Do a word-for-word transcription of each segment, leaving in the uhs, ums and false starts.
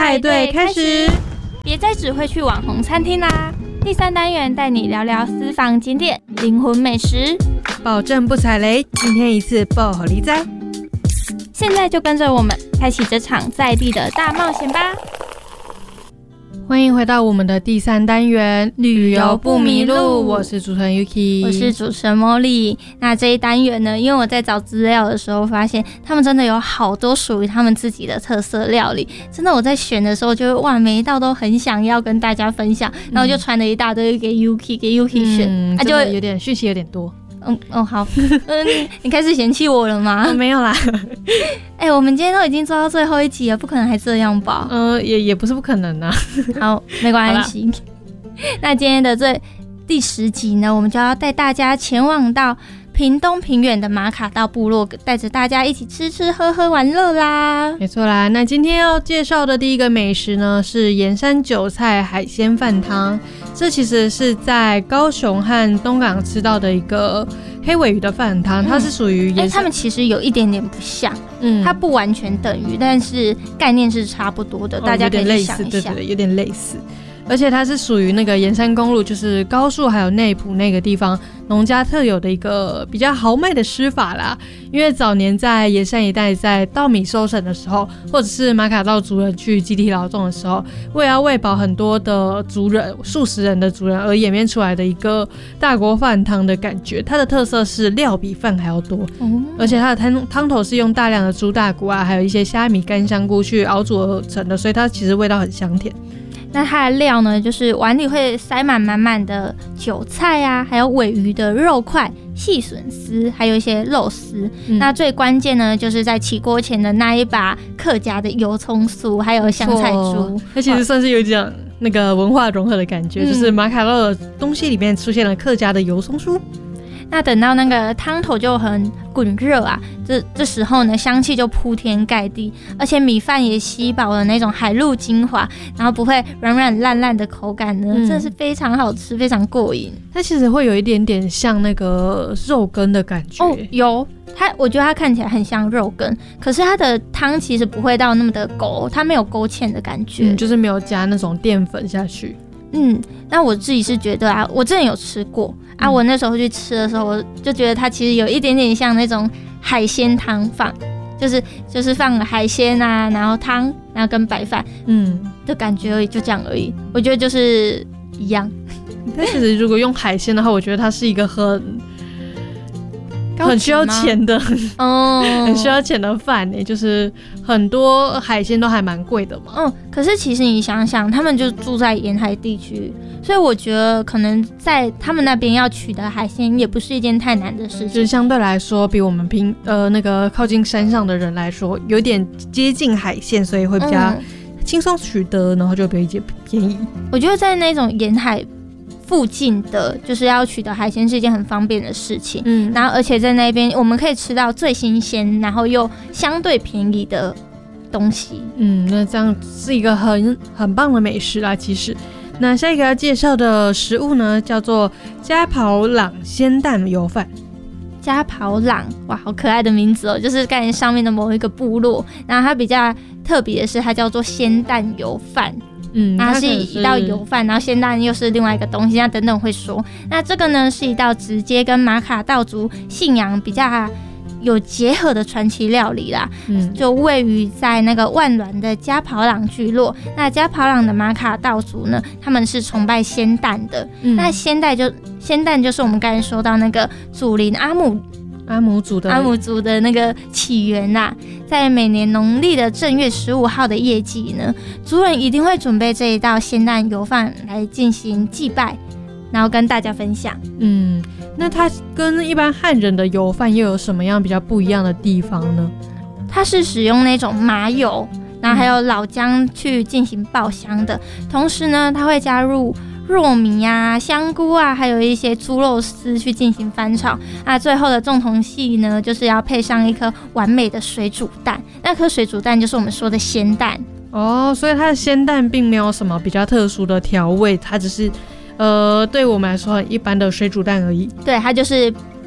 派对开始， 别再只会去网红餐厅啦！第三单元带你聊聊私房景点、灵魂美食， 保证不踩雷。今天一次爆好利哉！ 现在就跟着我们开启这场在地的大冒险吧！ 欢迎回到我们的第三单元旅游不迷路， 我是主持人 Yuki， 我是主持人 Molly。那这一单元呢，因为我在找资料的时候发现，他们真的有好多属于他们自己的特色料理。真的，我在选的时候就哇，每一道都很想要跟大家分享，然后就传了一大堆给 Yuki， 给 Yuki 选， 嗯， 啊，就有点讯息有点多。 嗯哦好，嗯，你开始嫌弃我了吗？ 哦、没有啦。 哎、欸，我们今天都已经做到最后一集了，不可能还这样吧？ 嗯、呃，也也不是不可能啊。 好，没关系。那今天的最第十集呢，我们就要带大家前往到屏东平远的马卡道部落，带着大家一起吃吃喝喝玩乐啦。 没错啦，那今天要介绍的第一个美食呢，是盐山韭菜海鲜饭汤。这其实是在高雄和东港吃到的一个黑鮪鱼的饭汤，它是属于盐山、 欸、它们其实有一点点不像，嗯，它不完全等于，但是概念是差不多的，哦、大家可以去想一下， 对对对，有点类似。而且它是属于那个盐山公路，就是高树还有内埔那个地方农家特有的一个比较豪迈的吃法啦。因为早年在盐山一带，在稻米收成的时候，或者是马卡道族人去集体劳动的时候，为了要喂饱很多的族人、数十人的族人而演变出来的一个大锅饭汤的感觉。它的特色是料比饭还要多，嗯、而且它的汤汤头是用大量的猪大骨啊，还有一些虾米、干香菇去熬煮而成的，所以它其实味道很香甜。 那它的料呢，就是碗里会塞满满满的韭菜啊，还有鮪鱼的肉块、细笋丝，还有一些肉丝。嗯、那最关键呢，就是在起锅前的那一把客家的油葱酥，还有香菜猪。 它其实算是有一点那个文化融合的感觉，嗯、就是马卡道的东西里面出现了客家的油葱酥。 那等到那个汤头就很滚热啊，这这时候呢，香气就铺天盖地，而且米饭也吸饱了那种海陆精华，然后不会软软烂烂的口感呢，嗯、真的是非常好吃，非常过瘾。 它其实会有一点点像那个肉羹的感觉哦， 有它，我觉得它看起来很像肉羹，可是它的汤其实不会到那么的勾，它没有勾芡的感觉， 嗯，就是没有加那种淀粉下去。 嗯，那我自己是觉得啊，我真的有吃过啊，我那时候去吃的时候，我就觉得它其实有一点点像那种海鲜汤饭，就是就是放了海鲜啊，然后汤，然后跟白饭，嗯的感觉而已，就这样而已。我觉得就是一样。 但其实如果用海鲜的话，我觉得它是一个很很需要钱的，哦，很需要钱的饭呢，就是很多海鲜都还蛮贵的嘛。 嗯，可是其实你想想，他们就住在沿海地区，所以我觉得可能在他们那边要取得海鲜也不是一件太难的事情， 就是相对来说比我们平呃那个靠近山上的人来说，有点接近海线，所以会比较轻松取得，然后就比较便宜。 我觉得在那种沿海附近的，就是要取得海鲜是一件很方便的事情，嗯，然后而且在那边我们可以吃到最新鲜，然后又相对便宜的东西， 嗯，那这样是一个很很棒的美食啦。其实，那下一个要介绍的食物呢，叫做加跑朗鲜蛋油饭。 加跑朗，哇，好可爱的名字哦，就是概念上面的某一个部落，然后它比较特别的是，它叫做鲜蛋油饭。嗯，它是一道油饭，然后鲜蛋又是另外一个东西，那等等会说。那这个呢是一道直接跟马卡道族信仰比较有结合的传奇料理啦。嗯，就位于在那个万峦的加跑朗聚落。那加跑朗的马卡道族呢，他们是崇拜鲜蛋的。嗯、那鲜蛋就鲜蛋就是我们刚才说到那个祖灵阿姆。 阿姆族的阿姆族的那个起源呐、啊，在每年农历的正月十五号的夜祭呢，族人一定会准备这一道鲜蛋油饭来进行祭拜，然后跟大家分享。 嗯，那它跟一般汉人的油饭又有什么样比较不一样的地方呢？ 它是使用那种麻油，然后还有老姜去进行爆香的，同时呢，它会加入糯米啊、香菇啊，还有一些猪肉丝去进行翻炒。那最后的重头戏呢，就是要配上一颗完美的水煮蛋。那颗水煮蛋就是我们说的鲜蛋哦，所以它的鲜蛋并没有什么比较特殊的调味，它只是呃对我们来说很一般的水煮蛋而已。 对，它就是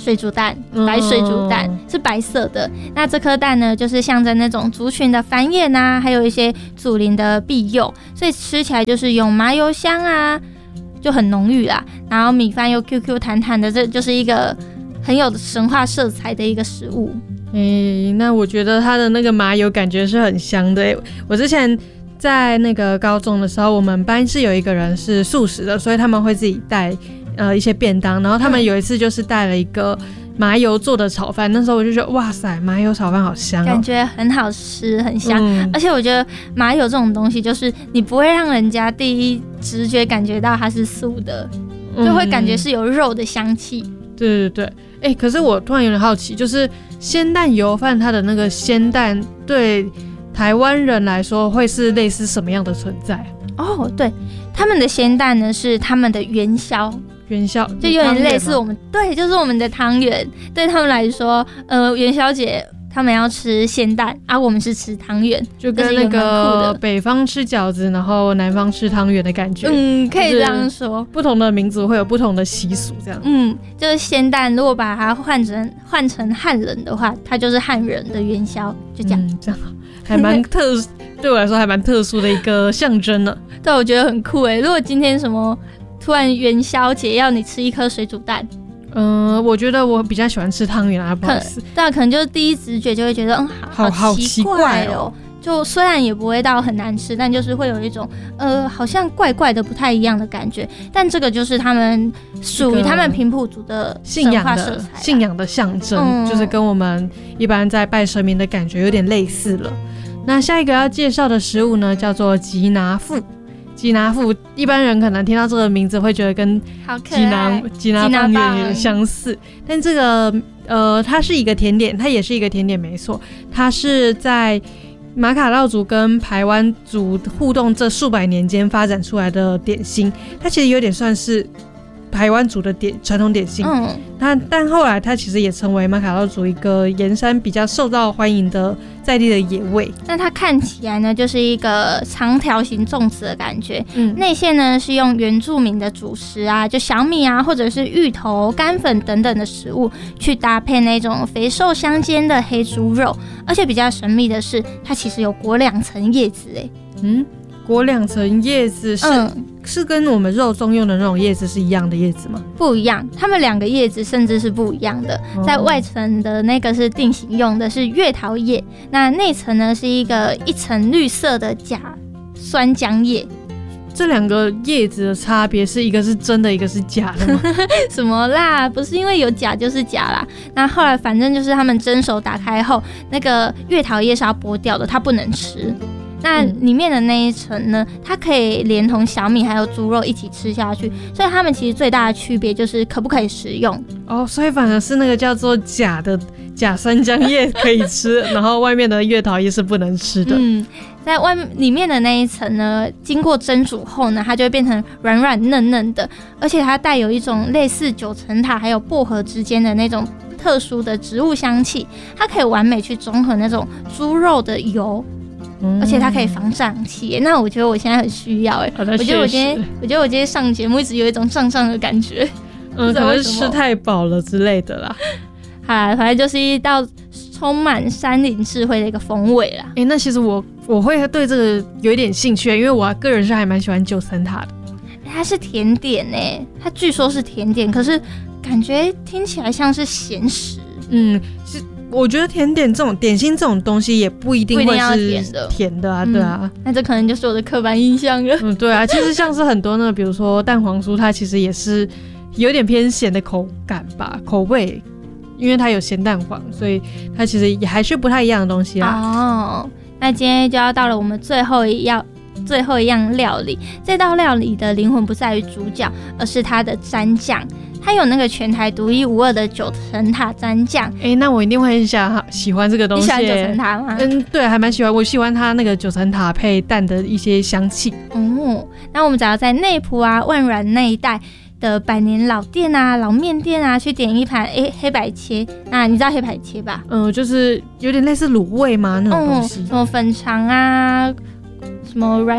水煮蛋，白水煮蛋、嗯、是白色的。那这颗蛋呢，就是象征那种族群的繁衍啊，还有一些祖灵的庇佑，所以吃起来就是有麻油香啊，就很浓郁啦。然后米饭又 Q Q 弹弹的，这就是一个很有神话色彩的一个食物。 诶、欸，那我觉得它的那个麻油感觉是很香的、欸。我之前在那个高中的时候，我们班是有一个人是素食的，所以他们会自己带呃一些便当，然后他们有一次就是带了一个麻油做的炒饭，那时候我就觉得哇塞，麻油炒饭好香、喔， 感觉很好吃，很香、嗯。而且我觉得麻油这种东西，就是你不会让人家第一直觉感觉到它是素的，就会感觉是有肉的香气。嗯、 对对对，哎、欸，可是我突然有点好奇，就是鲜蛋油饭它的那个鲜蛋对台湾人来说会是类似什么样的存在？ 哦，对，他们的鲜蛋呢是他们的元宵， 元宵就有点类似我们，对，就是我们的汤圆。对他们来说，呃，元宵节他们要吃鲜蛋，啊，我们是吃汤圆， 就跟那个北方吃饺子，然后南方吃汤圆的感觉。 嗯，可以这样说。 不同的民族会有不同的习俗，这样。 嗯，就是鲜蛋，如果把它换成换成汉人的话，它就是汉人的元宵，就这样。 嗯，这样还蛮特，对我来说还蛮特殊的一个象征呢。 对，我觉得很酷哎。如果今天什么突然元宵节要你吃一颗水煮蛋。 嗯、呃，我觉得我比较喜欢吃汤圆啊，不好意思。 对啊，可能就是第一直觉就会觉得，嗯，好好奇怪哦。就虽然也不会到很难吃，但就是会有一种呃，好像怪怪的不太一样的感觉。但这个就是他们属于他们平埔族的信仰的信仰的象征、嗯，就是跟我们一般在拜神明的感觉有点类似了。那下一个要介绍的食物呢，叫做吉拿富。吉拿富，一般人可能听到这个名字会觉得跟吉拿吉拿棒圆有点相似，但这个呃，它是一个甜点，它也是一个甜点，没错，它是在马卡劳族跟排湾族互动这数百年间发展出来的点心，它其实有点算是排湾族的点传统点心，嗯，但但后来它其实也成为马卡劳族一个盐山比较受到欢迎的在地的野味。 那它看起来呢，就是一个长条形粽子的感觉，嗯，内馅呢是用原住民的主食啊，就小米啊，或者是芋头、干粉等等的食物去搭配那种肥瘦相间的黑猪肉，而且比较神秘的是，它其实有裹两层叶子，哎， 嗯。裹两层叶子是、嗯、是跟我们肉粽用的那种叶子是一样的叶子吗？ 不一样，它们两个叶子甚至是不一样的。哦、在外层的那个是定型用的是月桃叶，那内层呢是一个一层绿色的假酸浆叶。 这两个叶子的差别是一个是真的，一个是假的吗？ 什么啦？不是因为有假就是假啦。那后来反正就是他们蒸熟打开后，那个月桃叶是要剥掉的，它不能吃。那里面的那一层呢，它可以连同小米还有猪肉一起吃下去，所以它们其实最大的区别就是可不可以食用哦。所以反而是那个叫做假的假酸浆叶可以吃，然后外面的月桃叶是不能吃的。 嗯，在外里面的那一层呢，经过蒸煮后呢，它就会变成软软嫩嫩的，而且它带有一种类似九层塔还有薄荷之间的那种特殊的植物香气，它可以完美去中和那种猪肉的油。而且它可以防胀气，那我觉得我现在很需要哎，我觉得我今天，我觉得我今天上节目一直有一种胀胀的感觉， 嗯，可能吃太饱了之类的啦。 好，反正就是一道充满山林智慧的一个风味啦。 哎、欸，那其实我我会对这个有一点兴趣，因为我个人是还蛮喜欢九层塔的。 它是甜点哎，它据说是甜点，可是感觉听起来像是咸食。 嗯，是。我觉得甜点这种点心这种东西也不一定会是甜的，甜的啊，对啊、嗯， 那这可能就是我的刻板印象了。 嗯，对啊，其实像是很多呢，比如说蛋黄酥，它其实也是有点偏咸的口感吧，口味，因为它有咸蛋黄，所以它其实也还是不太一样的东西啦。 哦，那今天就要到了我们最后一样。最后一样料理，这道料理的灵魂不在于主角，而是它的蘸酱。它有那个全台独一无二的九层塔蘸酱。 哎、欸，那我一定会很想喜欢这个东西。 你喜欢九层塔吗？ 嗯，对，还蛮喜欢。我喜欢它那个九层塔配蛋的一些香气。 哦，那我们只要在内埔啊、万峦那一带的百年老店啊、老面店啊，去点一盘诶黑白切。那你知道黑白切吧？ 嗯、呃，就是有点类似卤味吗？那种东西。 嗯，什么粉肠啊。什么软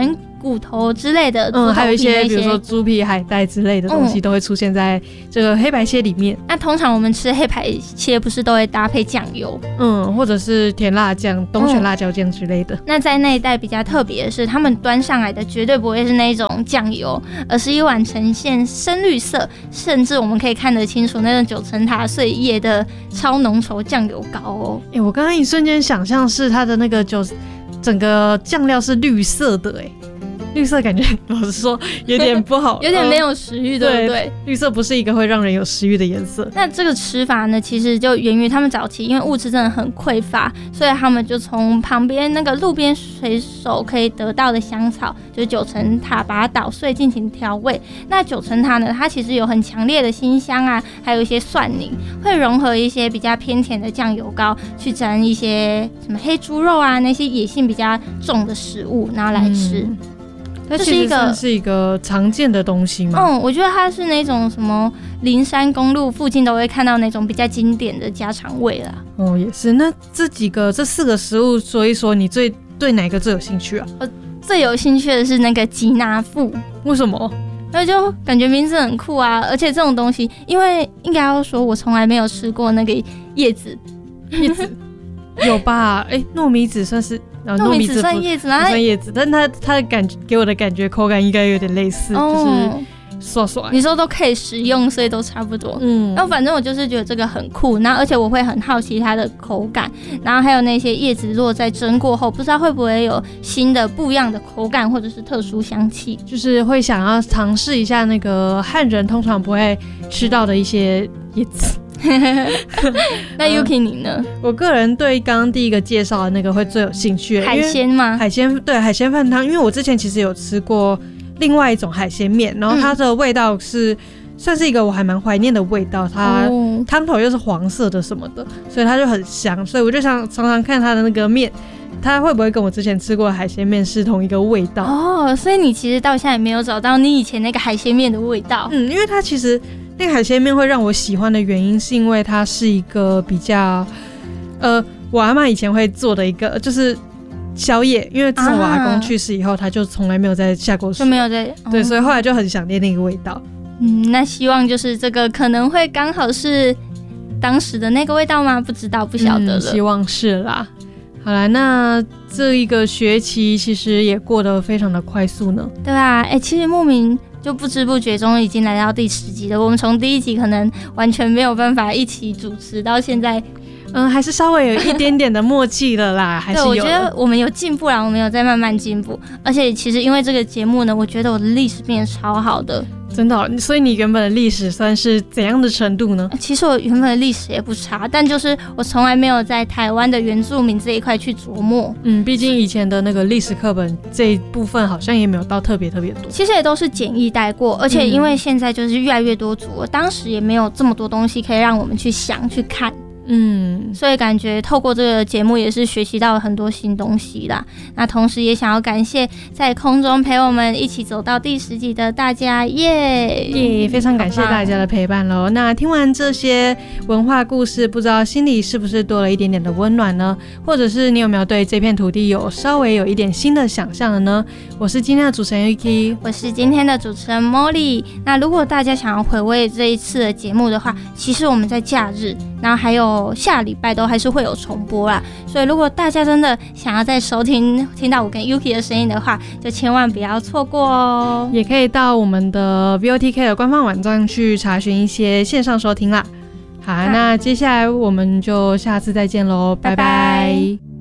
骨头之类的， 嗯，还有一些比如说猪皮、海带之类的东西、嗯、都会出现在这个黑白切里面。 那通常我们吃黑白切不是都会搭配酱油， 嗯，或者是甜辣酱、东泉辣椒酱之类的、嗯。 那在那一代比较特别的是，他们端上来的绝对不会是那种酱油，而是一碗呈现深绿色，甚至我们可以看得清楚那种九层塔碎叶的超浓稠酱油膏哦。 哎、欸，我刚刚一瞬间想象是它的那个九整个酱料是绿色的、欸，哎。绿色感觉老实说有点不好有点没有食欲、呃、对不对？ 绿色不是一个会让人有食欲的颜色。 那这个吃法呢，其实就源于他们早期因为物质真的很匮乏，所以他们就从旁边那个路边随手可以得到的香草，就是九层塔，把它捣碎进行调味。那九层塔呢，它其实有很强烈的辛香啊，还有一些蒜泥，会融合一些比较偏甜的酱油膏，去沾一些什么黑猪肉啊，那些野性比较重的食物，然后来吃。嗯， 它其实算是一个常见的东西吗？ 嗯，我觉得它是那种什么灵山公路附近都会看到那种比较经典的家常味啦。 哦，也是。那这几个这四个食物说一说，你最对哪个最有兴趣啊？ 我最有兴趣的是那个吉拿富。 为什么？ 那就感觉名字很酷啊，而且这种东西，因为应该要说我从来没有吃过那个叶子， 叶子有吧？哎、欸，糯米子算是。 糯米子算叶子吗？ 不算叶子，但它它的感觉给我的感觉口感应该有点类似，哦、就是刷刷。 你说都可以食用，所以都差不多。嗯，然后反正我就是觉得这个很酷，然后而且我会很好奇它的口感，然后还有那些叶子落在蒸过后，不知道会不会有新的不一样的口感或者是特殊香气， 就是会想要尝试一下那个汉人通常不会吃到的一些叶子。 那 Yuki 你呢、嗯？ 我个人对刚刚第一个介绍的那个会最有兴趣。 海鲜吗？ 海鲜，对，海鲜饭汤。因为我之前其实有吃过另外一种海鲜面，然后它的味道是、嗯、算是一个我还蛮怀念的味道。它汤头又是黄色的什么的，所以它就很香。所以我就想常常看它的那个面，它会不会跟我之前吃过的海鲜面是同一个味道？ 哦，所以你其实到现在也没有找到你以前那个海鲜面的味道。 嗯，因为它其实。那个海鲜面会让我喜欢的原因，是因为它是一个比较，呃，我阿嬷以前会做的一个，就是宵夜。因为自从我阿公去世以后，他就从来没有再下过水， 就没有再、 哦、对，所以后来就很想念那个味道。 嗯，那希望就是这个可能会刚好是当时的那个味道吗？不知道，不晓得了、嗯。 希望是啦。好啦，那这一个学期其实也过得非常的快速呢。 对啊，哎、欸，其实莫名。就不知不觉中已经来到第十集了。我们从第一集可能完全没有办法一起主持，到现在， 嗯，还是稍微有一点点的默契了啦。还是有。 对，我觉得我们有进步啦，我们有在慢慢进步。而且其实因为这个节目呢，我觉得我的历史变得超好的。 真的、哦，所以你原本的历史算是怎样的程度呢？ 其实我原本的历史也不差，但就是我从来没有在台湾的原住民这一块去琢磨。 嗯，毕竟以前的那个历史课本这一部分好像也没有到特别特别多。 其实也都是简易带过，而且因为现在就是越来越多组了，当时也没有这么多东西可以让我们去想去看。嗯，所以感觉透过这个节目也是学习到了很多新东西啦。那同时也想要感谢在空中陪我们一起走到第十集的大家，耶耶！非常感谢大家的陪伴咯。那听完这些文化故事，不知道心里是不是多了一点点的温暖呢？或者是你有没有对这片土地有稍微有一点新的想象了呢？我是今天的主持人 Yuki， 我是今天的主持人 Molly。那如果大家想要回味这一次的节目的话，其实我们在假日，然后还有下礼拜都还是会有重播啦，所以如果大家真的想要再收听听到我跟 Yuki 的声音的话，就千万不要错过哦。 也可以到我们的 V O T K 的官方网站去查询一些线上收听啦。好，那接下来我们就下次再见咯，拜拜。